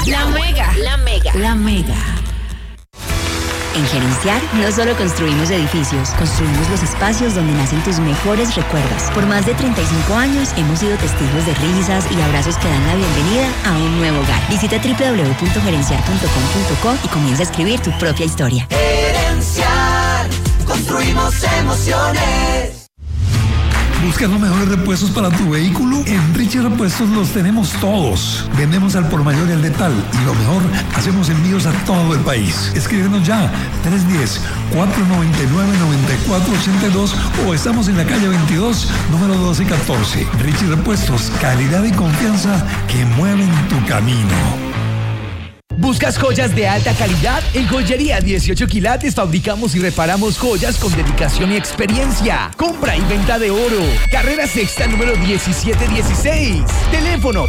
La Mega. La Mega. La Mega. En Gerenciar no solo construimos edificios, construimos los espacios donde nacen tus mejores recuerdos. Por más de 35 años hemos sido testigos de risas y abrazos que dan la bienvenida a un nuevo hogar. Visita www.gerenciar.com.co y comienza a escribir tu propia historia. Gerenciar, construimos emociones. ¿Buscas los mejores repuestos para tu vehículo? En Richie Repuestos los tenemos todos. Vendemos al por mayor y al detal. Y lo mejor, hacemos envíos a todo el país. Escríbenos ya, 310-499-9482 o estamos en la calle 22, número 12 y 14. Richie Repuestos, calidad y confianza que mueven tu camino. ¿Buscas joyas de alta calidad? En Joyería 18 Quilates fabricamos y reparamos joyas con dedicación y experiencia. Compra y venta de oro. Carrera Sexta número 1716. Teléfono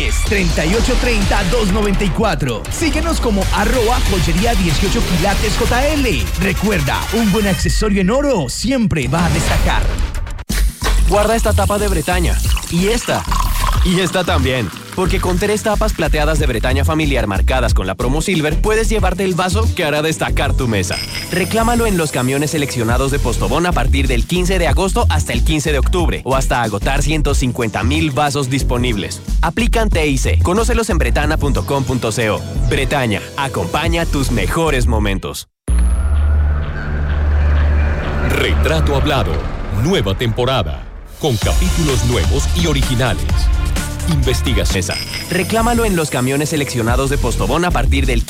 310-3830-294. Síguenos como @Joyería 18 Quilates JL. Recuerda, un buen accesorio en oro siempre va a destacar. Guarda esta tapa de Bretaña. Y esta. Y esta también. Porque con 3 tapas plateadas de Bretaña familiar marcadas con la promo Silver, puedes llevarte el vaso que hará destacar tu mesa. Reclámalo en los camiones seleccionados de Postobón a partir del 15 de agosto hasta el 15 de octubre o hasta agotar 150,000 vasos disponibles. Aplican TIC. Conócelos en bretana.com.co. Bretaña, acompaña tus mejores momentos. Retrato Hablado, nueva temporada, con capítulos nuevos y originales. Investigación. Reclámalo en los camiones seleccionados de Postobón a partir del